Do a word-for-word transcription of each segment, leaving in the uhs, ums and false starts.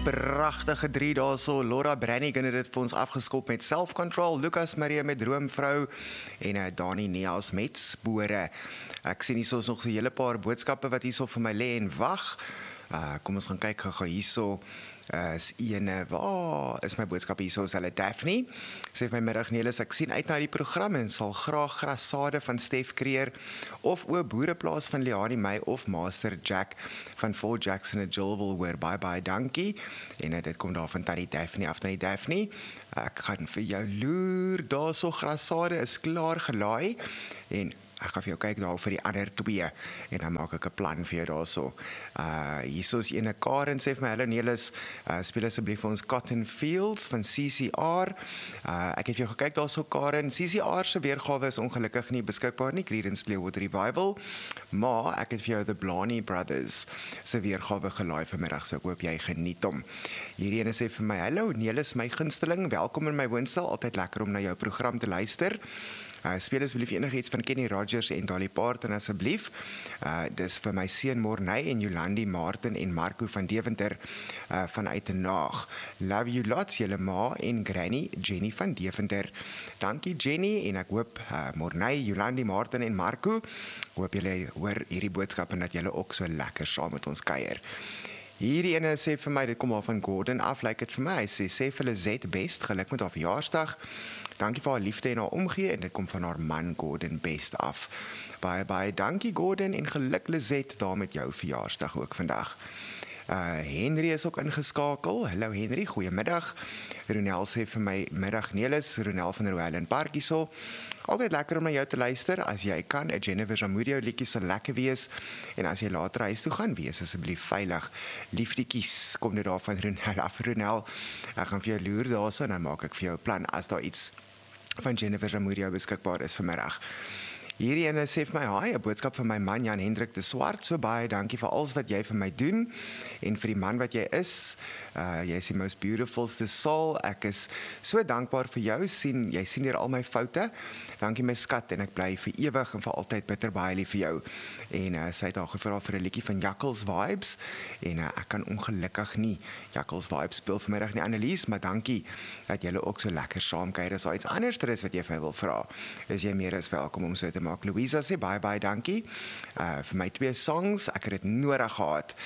Pragtige drie dae so, Laura Brannigan het dit vir ons afgeskop met Self-Control, Lucas Maria met Droomvrou en uh, Dani Neas met Spore. Ek sien hier so is nog so 'n hele paar boodskappe wat hier so vir my lê en wag. Uh, kom ons gaan kyk gou hier so. Uh, is ene, waar is my boodskap hier so, is hulle Daphne, sê vir my middag Nelis, ek sien uit na die program en sal graag grassade van Stef Kreer of o boereplaas van Liani May of Master Jack van Fort Jackson en Jill wil hoor, bye bye, dankie, en uh, dit kom daar van Tannie Daphne af, Tannie Daphne, ek gaan vir jou loer, daar so grassade is klaar gelaai, en ek gaan vir jou kyk daar vir die ander twee, en dan maak ek 'n plan vir jou daar so. Uh, hier so is ene Karen, sê vir my, hallo Nelis, uh, speel asseblief vir ons Cotton Fields van C C R. Uh, ek het vir jou gekyk daar so Karen, C C R se weergawe is ongelukkig nie beskikbaar nie, Creedence Clearwater Revival, maar ek het vir jou The Blarney Brothers se weergawe gelaai vanmiddag, so ek hoop jy geniet hom. Hierdie ene sê vir my, hallo Nelis, my gunsteling, welkom in my woonstel, altyd lekker om na jou program te luister. Uh, speel asseblief enigiets van Kenny Rogers en Dolly Parton asseblief. Uh, dis vir my seun Morney en Jolandi Martin en Marco van Deventer uh, vanuit Naag. Love you lots, julle ma en granny Jenny van Deventer. Dankie Jenny en ek hoop uh, Morney, Jolandi Martin en Marco, hoop julle hoor hierdie boodskap en dat julle ook so lekker saam met ons kuier. Hierdie ene sê vir my, dit kom al van Gordon af, lyk dit vir my, hy sê, sê vir Lizette best, geluk met haar verjaarsdag, dankie vir haar liefde en haar omgee, en dit kom van haar man Gordon best af. Baie, baie dankie Gordon, en geluk Lizette, daar met jou verjaarsdag ook vandag. Uh, Henry is ook ingeskakel, hallo Henry, goeiemiddag. Ronel sê vir my, middag Nelis, Ronel van Roel en Parkie so, altyd lekker om na jou te luister, as jy kan, 'n Jennifer Zamudio liedjie sal lekker wees, en as jy later huis toe gaan, wees asseblief veilig. Liefdetjies, kom dit daar van Ronel af, Ronel, ek gaan vir jou loer daar so, en dan maak ek vir jou 'n plan, as daar iets van Jennifer Zamudio beskikbaar is vanmiddag. Hierdie ene sê vir my, hi, 'n boodskap van my man Jan Hendrik de Swart, so baie dankie vir alles wat jy vir my doen, en vir die man wat jy is, uh, jy is die most beautifulste soul, ek is so dankbaar vir jou, sien, jy sien hier al my foute, dankie my skat, en ek bly vir ewig en vir altyd bitter baie lief vir jou, en uh, sy het al gevra vir 'n liedjie van Jackals Vibes, en uh, ek kan ongelukkig nie Jackals Vibes speel vanmiddag nie, Annelies, maar dankie, dat julle ook so lekker saamkuier, as daar iets anders is wat jy vir my wil vra, is jy meer as welkom om so te maak. Louisa sê, baie, baie dankie uh, vir my twee songs, ek het dit nodig gehad.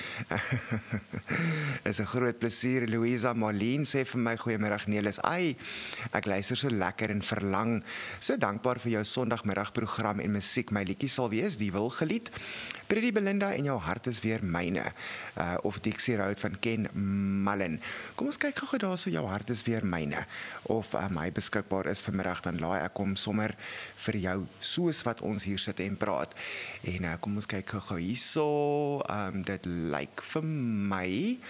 Is 'n groot plesier, Louisa. Marlene sê vir my, goeiemiddag Nelis, ai, ek luister so lekker en verlang, so dankbaar vir jou sondagmiddagprogram en musiek, my liedjie sal wees, die wil gelied, Pretty Belinda en jou hart is weer myne, uh, of Dixie Road van Ken Mullen. Kom ons kyk gou daar so, jou hart is weer myne, of uh, my beskikbaar is vanmiddag, dan laai ek hom sommer vir jou, soos wat ons hier sit en praat. En uh, kom ons kyk gou hierso, um, dit lyk vir my,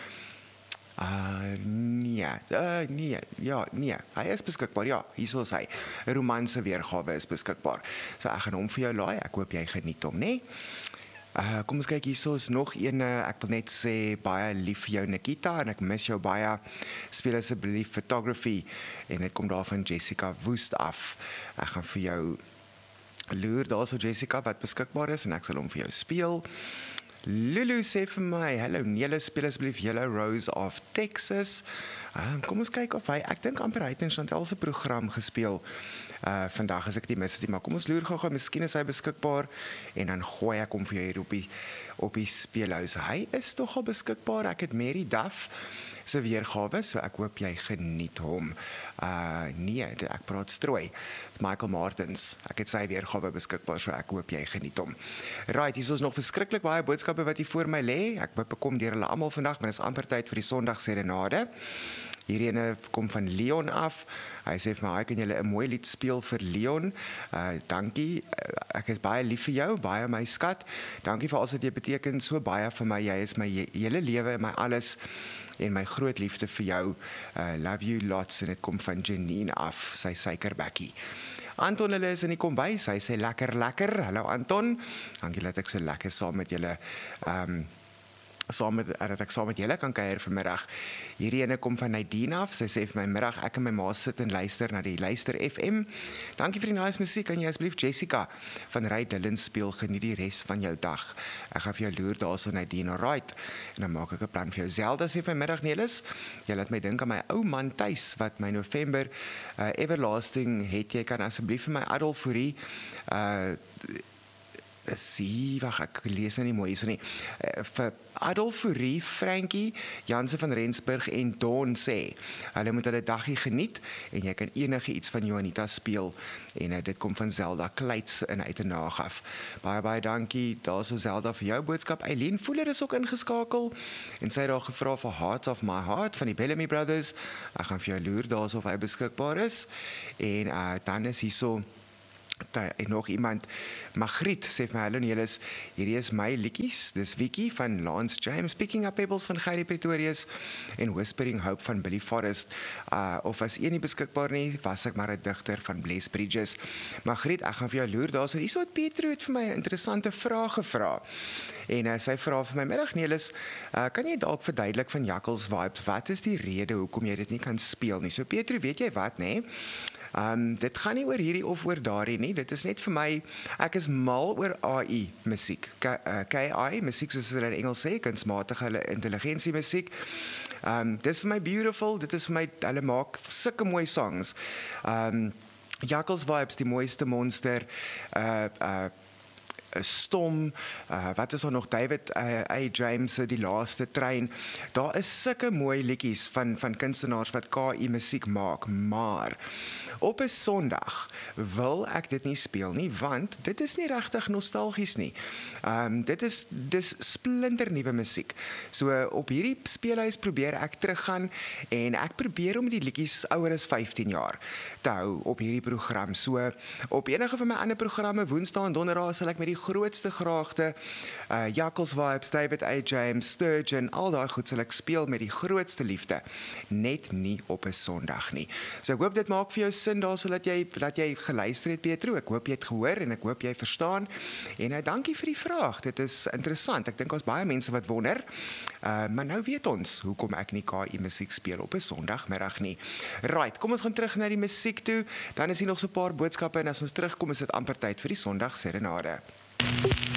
uh, nee, uh, nee, ja, nee, hy is beskikbaar, ja, hierso is hy, 'n romanse weergawe is beskikbaar. So ek gaan hom vir jou laai, ek hoop jy geniet hom, né? Uh, kom ons kyk, hierso is nog een, ek wil net sê, baie lief vir jou Nikita, en ek mis jou baie, speel asseblief Photography, en dit kom daar van Jessica Woest af. Ek gaan vir jou loer daar so Jessica wat beskikbaar is, en ek sal hom vir jou speel. Lulu sê vir my, hallo Nelis, speel asseblief Yellow Rose of Texas. Um, kom ons kyk of hy, ek dink amper hy het in Chantel se program gespeel, uh, vandag as ek die mis het, maar kom ons loer gou, miskien is hy beskikbaar, en dan gooi ek hom vir jou hier op die, op die speelhuis. Hy is toch al beskikbaar, ek het Mary Duff se weergawe, so ek hoop jy geniet hom. Uh, nee, ek praat strooi. Michael Martins, ek het sy weergawe beskikbaar, so ek hoop jy geniet hom. Right, hier is nog verskriklik baie boodskappe wat hier voor my lê. Ek bekom deur hulle almal vandag, maar dit is amper tyd vir die Sondag serenade. Hierdie ene kom van Leon af. Hy sê vir my, hy kan julle 'n mooi lied speel vir Leon. Uh, dankie, ek is baie lief vir jou, baie my skat. Dankie vir alles wat jy beteken, so baie vir my. Jy is my hele lewe en my alles, en my groot liefde vir jou. Uh, love you lots, en dit kom van Janine af, sy suikerbekkie. Anton, hulle is in die kombuis, hy sê lekker, lekker. Hallo Anton, dankie dat ek so lekker saam met julle um, saam met dat ek saam met julle kan kuier vanmiddag. Hierdie ene kom van Nadine af. Sy sê vir my middag ek en my ma sit en luister na die Luister F M. Dankie vir die nice musiek. Kan jy asseblief Jessica van Ray Dillon speel, geniet die res van jou dag. Ek gaan vir jou loer daarso Nadine, alright. En dan maak ek 'n plan vir jou. Zelda sê vir my middag Nelis. Jy laat my dink aan my ou man tuis wat my November uh, everlasting het. Jy kan asseblief vir my Adolf Fourie uh Sien, wacht, ek lees nou nie mooi, so nie. Uh, vir Adolf Fourie, Frankie, Janse van Rensburg en Dawn sê, hulle moet hulle daggie geniet, en jy kan enige iets van Juanita speel, en uh, dit kom van Zelda Kleits in uit en naag af. Baie, baie dankie, daar so Zelda vir jou boodskap. Eileen Voeler is ook ingeskakel, en sy het daar gevra vir Hearts of My Heart, van die Bellamy Brothers. Ek gaan vir jou loer, daar so of hy beskikbaar is, en uh, dan is hier so, en nog iemand, Magriet, sê vir my, hallo Nelis, hierdie is my liedjies, dis Vicky van Lance James, Picking Up Pebbles van Gary Pretorius, en Whispering Hope van Billy Forrest, uh, of as een nie beskikbaar nie, was ek maar 'n digter van Bless Bridges. Magriet, ek gaan vir jou loer, daar so, hier so het Petro het vir my 'n interessante vraag gevra, en uh, sy vra vir my, middag Nelis, uh, kan jy dalk verduidelik van Jackals Vibes, wat is die rede hoekom jy dit nie kan speel nie? So Petro, weet jy wat, nee? Um, dit gaan nie oor hierdie of oor daardie nie, dit is net vir my, ek is mal oor A I musiek, K I, musiek soos hulle in Engels sê, kunsmatige intelligensie musiek, um, dit is vir my beautiful, dit is vir my, hulle maak sulke mooi songs, um, Jackals Vibes, die mooiste monster, uh, uh, Stom, uh, wat is daar nog, David uh, A. James, die laaste trein, daar is sulke mooi liedjies van, van kunstenaars wat K I musiek maak, maar op 'n Sondag wil ek dit nie speel nie, want dit is nie regtig nostalgies nie. Um, dit is dis splinternuwe musiek. So op hierdie speelhuis probeer ek teruggaan en ek probeer om die liedjies ouer as vyftien jaar te hou op hierdie program. So op enige van my ander programme, Woensdae en Donderdae, sal ek met die grootste graagte uh, Jackals Vibes, David A. James, Sturgeon, al daai goed sal ek speel met die grootste liefde, net nie op 'n Sondag nie. So ek hoop dit maak vir jou sin daar, so dat jy, dat jy geluister het, Petro. Ek hoop jy het gehoor en ek hoop jy verstaan. En uh, dankie vir die vraag. Dit is interessant. Ek dink ons baie mense wat wonder. Uh, maar nou weet ons hoekom ek nie K I musiek speel op 'n Sondagmiddag nie. Right, kom ons gaan terug na die musiek toe. Dan is hier nog so 'n paar boodskappe en as ons terugkom is dit amper tyd vir die Sondag serenade.